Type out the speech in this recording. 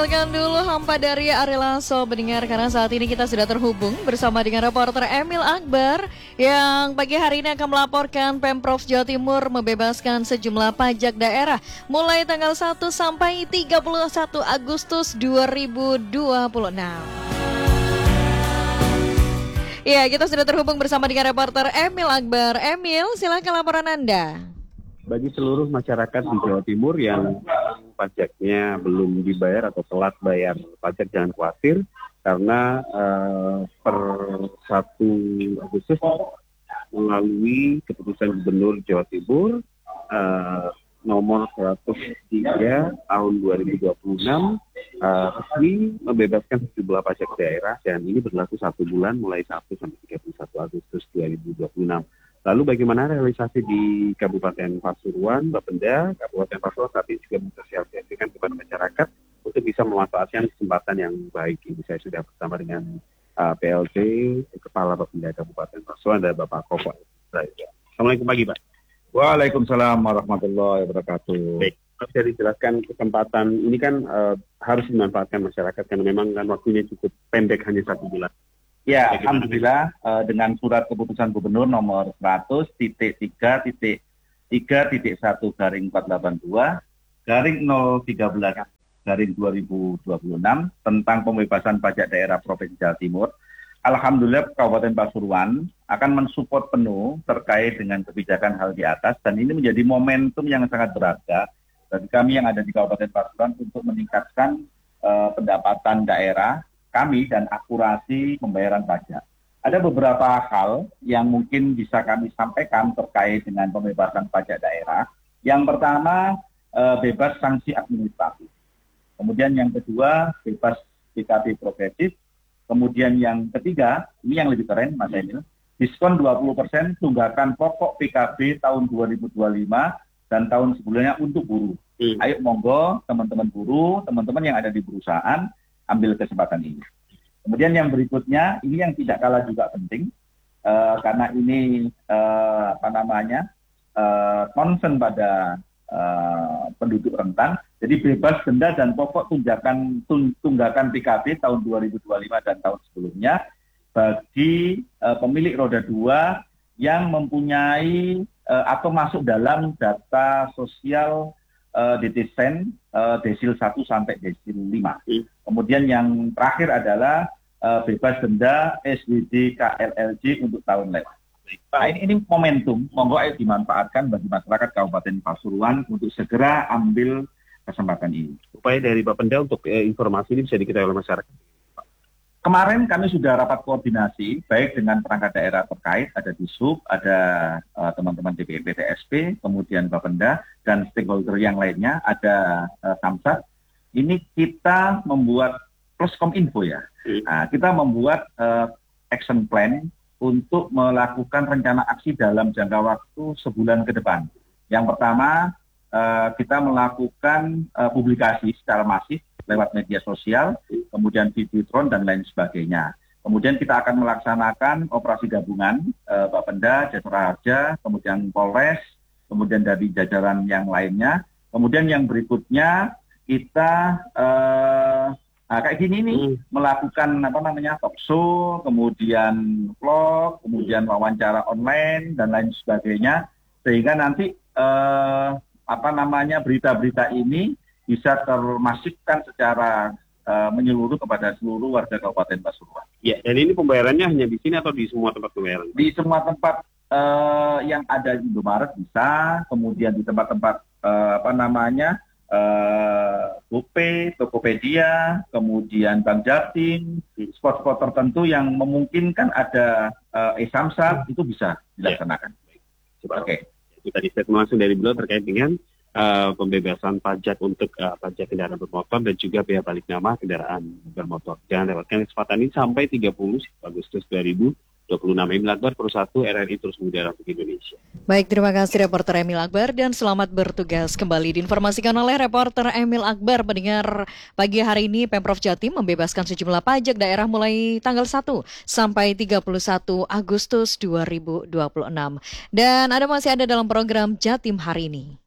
Welcome dulu hampa dari Ari Lasso pendengar, karena saat ini kita sudah terhubung bersama dengan reporter Emil Akbar yang pagi hari ini akan melaporkan Pemprov Jawa Timur membebaskan sejumlah pajak daerah mulai tanggal 1 sampai 31 Agustus 2026. Ya, kita sudah terhubung bersama dengan reporter Emil Akbar. Emil, silakan laporan Anda. Bagi seluruh masyarakat di Jawa Timur yang pajaknya belum dibayar atau telat bayar pajak, jangan khawatir karena per 1 Agustus melalui keputusan Gubernur Jawa Timur nomor 103 tahun 2026 resmi membebaskan sejumlah pajak daerah, dan ini berlaku 1 bulan mulai 1 sampai 31 Agustus 2026. Lalu bagaimana realisasi di Kabupaten Pasuruan? Bapenda Kabupaten Pasuruan saat ini juga mensosialisasikan kepada masyarakat untuk bisa memanfaatkan kesempatan yang baik ini. Saya sudah bersama dengan PLT Kepala Bapenda Kabupaten Pasuruan dan Bapak Koko. Assalamualaikum pagi, Pak. Waalaikumsalam warahmatullahi wabarakatuh. Baik, bisa dijelaskan kesempatan ini kan harus dimanfaatkan masyarakat karena memang kan waktunya cukup pendek, hanya 1 bulan. Ya, alhamdulillah dengan surat keputusan Gubernur nomor 100.3.1/013/2026 tentang pembebasan pajak daerah Provinsi Jawa Timur. Alhamdulillah Kabupaten Pasuruan akan mensupport penuh terkait dengan kebijakan hal di atas, dan ini menjadi momentum yang sangat berharga bagi kami yang ada di Kabupaten Pasuruan untuk meningkatkan pendapatan daerah kami dan akurasi pembayaran pajak. Ada beberapa hal yang mungkin bisa kami sampaikan terkait dengan pembebasan pajak daerah. Yang pertama, bebas sanksi administratif. Kemudian yang kedua, bebas PKB progresif. Kemudian yang ketiga, ini yang lebih keren Mas Emil, diskon 20% tunggakan pokok PKB tahun 2025 dan tahun sebelumnya untuk buruh. Ayo monggo teman-teman buruh, teman-teman yang ada di perusahaan, ambil kesempatan ini. Kemudian yang berikutnya, ini yang tidak kalah juga penting, karena ini concern pada penduduk rentan. Jadi bebas denda dan pokok tunggakan PKB tahun 2025 dan tahun sebelumnya bagi pemilik roda 2 yang mempunyai atau masuk dalam data sosial DTSEN desil 1 sampai desil 5. Kemudian yang terakhir adalah bebas denda SWD KLLJ untuk tahun lewat. Nah, ini momentum, monggo ayo dimanfaatkan bagi masyarakat Kabupaten Pasuruan untuk segera ambil kesempatan ini. Upaya dari Bapenda untuk informasi ini bisa diketahui oleh masyarakat. Kemarin kami sudah rapat koordinasi baik dengan perangkat daerah terkait, ada Disub, ada teman-teman DPP TSP, kemudian Bapenda dan stakeholder yang lainnya, ada Samsat. Ini kita membuat Pluskom-info ya. Nah, kita membuat action plan untuk melakukan rencana aksi dalam jangka waktu sebulan ke depan. Yang pertama, kita melakukan publikasi secara masif lewat media sosial, kemudian Videotron dan lain sebagainya. Kemudian kita akan melaksanakan operasi gabungan Bapenda, Jasara Harja, kemudian Polres, kemudian dari jajaran yang lainnya. Kemudian yang berikutnya kita kayak gini nih, melakukan talk show, kemudian vlog, kemudian wawancara online dan lain sebagainya, sehingga nanti berita-berita ini bisa termasifkan secara menyeluruh kepada seluruh warga Kabupaten Pasuruan. Ya, dan ini pembayarannya hanya di sini atau di semua tempat pembayaran? Di semua tempat yang ada di Indomaret bisa, kemudian di tempat-tempat GoPay, Tokopedia, kemudian Bank Jatim, spot-spot tertentu yang memungkinkan ada e-Samsat itu bisa dilaksanakan. Oke. Itu tadi statement langsung dari beliau terkait dengan pembebasan pajak untuk pajak kendaraan bermotor dan juga biaya balik nama kendaraan bermotor. Jangan lewatkan kesempatan ini sampai 30 Agustus 2026. Emil Akbar, Pro 1 RRI terus mengudara untuk Indonesia. Baik, terima kasih reporter Emil Akbar dan selamat bertugas kembali. Diinformasikan oleh reporter Emil Akbar, pendengar pagi hari ini Pemprov Jatim membebaskan sejumlah pajak daerah mulai tanggal 1 sampai 31 Agustus 2026. Dan masih ada dalam program Jatim hari ini.